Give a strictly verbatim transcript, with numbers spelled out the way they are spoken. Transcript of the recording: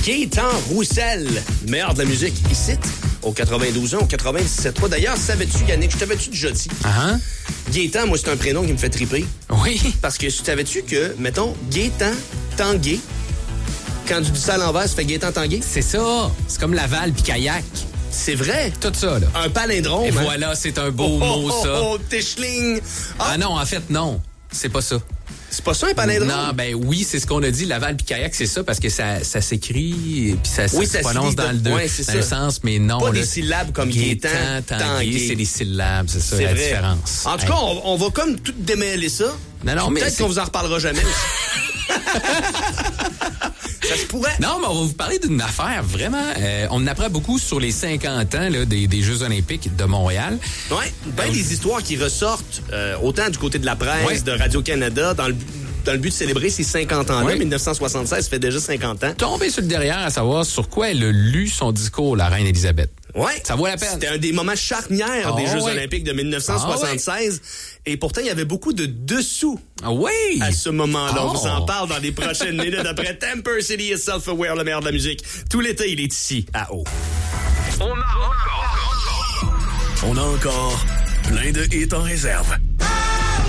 Gaétan Roussel, meilleur de la musique ici, au quatre-vingt-douze ans, au quatre-vingt-dix-sept trois. D'ailleurs, savais-tu, Yannick, je t'avais-tu déjà dit? Uh-huh. Gaétan, moi, c'est un prénom qui me fait triper. Oui. Parce que savais-tu que, mettons, Gaétan Tanguay, quand tu dis ça à l'envers, ça fait Gaétan Tanguay? C'est ça. C'est comme Laval puis kayak. C'est vrai. Tout ça, là. Un palindrome. Et hein? voilà, c'est un beau oh, mot, oh, ça. Oh, oh, Tischling. Ah. ah non, en fait, non. C'est pas ça. C'est pas ça, un palindrome? Non, ben oui, c'est ce qu'on a dit. Laval puis kayak, c'est ça, parce que ça, ça s'écrit puis ça, ça oui, se ça prononce dans, le, deux, ouais, dans le sens, mais non. Pas là, des syllabes comme Gaétan, Tanguay, c'est des syllabes, c'est ça, c'est la vrai. différence. En tout hey. cas, on, on va comme tout démêler ça. Non, non, mais peut-être c'est... qu'on vous en reparlera jamais aussi. Ça se pourrait. Non, mais on va vous parler d'une affaire vraiment. Euh, on en apprend beaucoup sur les cinquante ans là, des, des Jeux Olympiques de Montréal. Oui, ben euh, des histoires qui ressortent euh, autant du côté de la presse, ouais. de Radio-Canada, dans le dans le but de célébrer ces cinquante ans-là. Oui. dix-neuf cent soixante-seize, ça fait déjà cinquante ans. Tomber sur le derrière à savoir sur quoi elle a lu son discours, la reine Élisabeth. Oui. Ça vaut la peine. C'était un des moments charnières oh, des Jeux oui. Olympiques de dix-neuf cent soixante-seize. Oh, oui. Et pourtant, il y avait beaucoup de dessous oui. à ce moment-là. Oh. On vous en parle dans les prochaines minutes après Temper City et Self-Aware, le meilleur de la musique. Tout l'été, il est ici, à Haut. On a encore... On a encore plein de hits en réserve.